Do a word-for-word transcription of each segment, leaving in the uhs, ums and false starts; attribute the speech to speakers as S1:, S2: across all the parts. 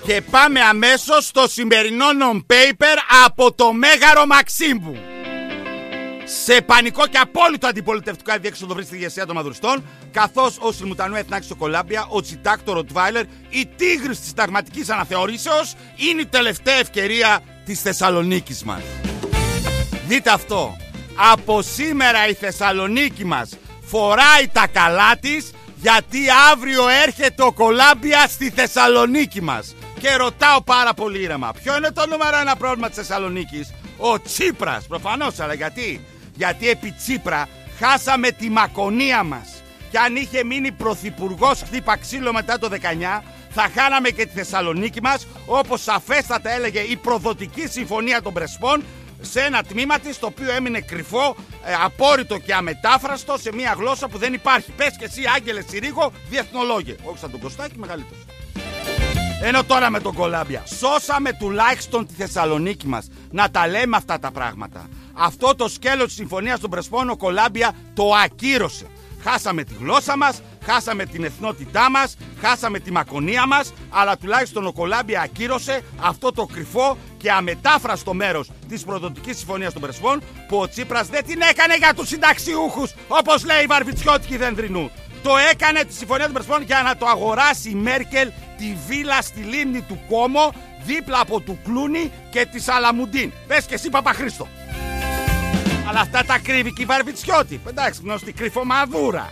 S1: Και πάμε αμέσως στο σημερινό non-paper από το Μέγαρο Μαξίμου. Σε πανικό και απόλυτο αντιπολιτευτικό αδιέξοδο βρίσκεται η ηγεσία των μαδουριστών, καθώς ο Σιμουτανού Εθνάκης στο Κολάμπια, ο Τσιτάκ το Ροτβάιλερ, η τίγρης της συνταγματικής αναθεωρήσεως, είναι η τελευταία ευκαιρία της Θεσσαλονίκης μας. Δείτε αυτό. Από σήμερα η Θεσσαλονίκη μας φοράει τα καλά της, γιατί αύριο έρχεται ο Κολάμπια στη Θεσσαλονίκη μας. Και ρωτάω πάρα πολύ ήρεμα, ποιο είναι το νούμερο ένα πρόβλημα της Θεσσαλονίκης? Ο Τσίπρας, προφανώς, αλλά γιατί? Γιατί επί Τσίπρα χάσαμε τη μακονία μας. Και αν είχε μείνει πρωθυπουργός χτύπα ξύλο μετά το δεκαεννιά, θα χάναμε και τη Θεσσαλονίκη μας, όπως σαφέστατα έλεγε η προδοτική συμφωνία των Πρεσπών, σε ένα τμήμα της το οποίο έμεινε κρυφό, ε, απόρριτο και αμετάφραστο σε μια γλώσσα που δεν υπάρχει. Πες και εσύ, Άγγελε Συρίγο, διεθνολόγε. Όχι σαν τον Κωστάκη, μεγαλύτερος. Ενώ τώρα με τον Κολάμπια σώσαμε τουλάχιστον τη Θεσσαλονίκη μας. Να τα λέμε αυτά τα πράγματα. Αυτό το σκέλος της συμφωνίας των Πρεσπών ο Κολάμπια το ακύρωσε. Χάσαμε τη γλώσσα μας, χάσαμε την εθνότητά μας, χάσαμε τη μακονία μας, αλλά τουλάχιστον ο Κολάμπια ακύρωσε αυτό το κρυφό και αμετάφραστο μέρος της προδοτικής συμφωνίας των Πρεσπών, που ο Τσίπρας δεν την έκανε για τους συνταξιούχους, όπως λέει η Βαρβιτσιώτικη Δενδρινού. Το έκανε τη συμφωνία των Πρεσπών για να το αγοράσει η Μέρκελ τη βίλα στη λίμνη του Κόμο, δίπλα από του Κλούνι και τη Σαλαμουντίν. Πες και εσύ, Παπαχρήστο. Αλλά αυτά τα κρύβει και η Βαρβιτσιώτη. Εντάξει, γνωστή κρυφομαδούρα.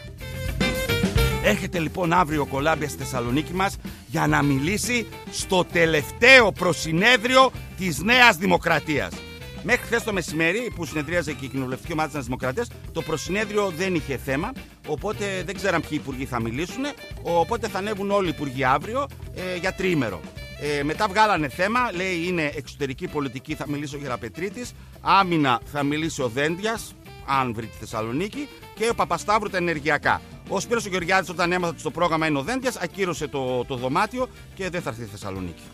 S1: Έρχεται λοιπόν αύριο ο Κολάμπια στη Θεσσαλονίκη μας για να μιλήσει στο τελευταίο προσυνέδριο της Νέας Δημοκρατίας. Μέχρι χθες το μεσημέρι που συνεδρίαζε και η κοινοβουλευτική ομάδα της Νέας Δημοκρατίας, το προσυνέδριο δεν είχε θέμα, οπότε δεν ξέραν ποιοι υπουργοί θα μιλήσουν, οπότε θα ανέβουν όλοι οι υπουργοί αύριο ε, για τριήμερο. Ε, μετά βγάλανε θέμα, λέει είναι εξωτερική πολιτική, θα μιλήσει ο Γεραπετρίτης, άμυνα θα μιλήσει ο Δένδιας, αν βρει τη Θεσσαλονίκη, και ο Παπασταύρου τα ενεργειακά. Ο Σπύρος ο Γεωργιάδης, όταν έμαθα ότι στο πρόγραμμα είναι ο Δένδιας, ακύρωσε το, το δωμάτιο και δεν θα έρθει η Θεσσαλονίκη.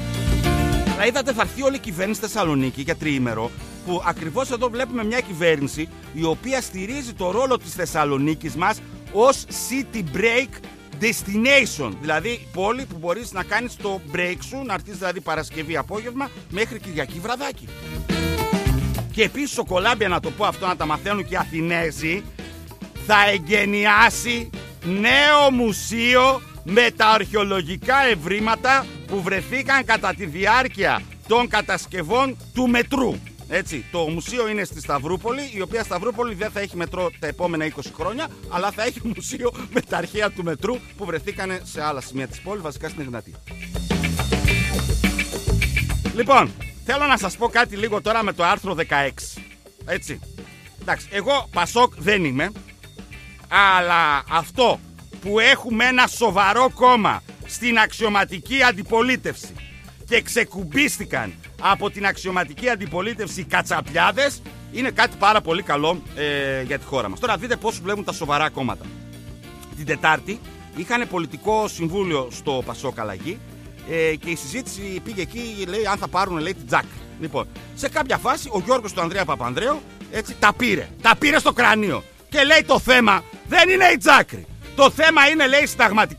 S1: Αλλά είδατε, θα έρθει όλη η κυβέρνηση στη Θεσσαλονίκη για τριήμερο, που ακριβώς εδώ βλέπουμε μια κυβέρνηση η οποία στηρίζει το ρόλο της Θεσσαλονίκης μας ως city break destination, δηλαδή πόλη που μπορείς να κάνεις το break σου, να έρθεις δηλαδή Παρασκευή απόγευμα μέχρι Κυριακή βραδάκι. Και επίσης ο Κολάμπια, να το πω αυτό να τα μαθαίνουν και οι Αθηνέζοι, θα εγκαινιάσει νέο μουσείο με τα αρχαιολογικά ευρήματα που βρεθήκαν κατά τη διάρκεια των κατασκευών του μετρού. Έτσι, το μουσείο είναι στη Σταυρούπολη, η οποία Σταυρούπολη δεν θα έχει μετρό τα επόμενα είκοσι χρόνια, αλλά θα έχει μουσείο με τα αρχαία του μετρού που βρεθήκαν σε άλλα σημεία της πόλης, βασικά στην Εγνατία. Λοιπόν, θέλω να σας πω κάτι λίγο τώρα με το άρθρο δεκαέξι. Έτσι. Εντάξει, εγώ Πασόκ δεν είμαι, αλλά αυτό που έχουμε ένα σοβαρό κόμμα στην αξιωματική αντιπολίτευση και ξεκουμπίστηκαν από την αξιωματική αντιπολίτευση οι κατσαπιάδες, είναι κάτι πάρα πολύ καλό ε, για τη χώρα μας. Τώρα δείτε πώς βλέπουν τα σοβαρά κόμματα. Την Τετάρτη είχαν πολιτικό συμβούλιο στο Πασόκ Αλλαγή ε, και η συζήτηση πήγε εκεί, λέει, αν θα πάρουν, λέει, την Τζάκρη. Λοιπόν, σε κάποια φάση ο Γιώργος του Ανδρέα Παπανδρέου έτσι τα πήρε. Τα πήρε στο κρανίο και λέει το θέμα δεν είναι η Τζάκρη. Το θέμα είναι, λέει, η συνταγματική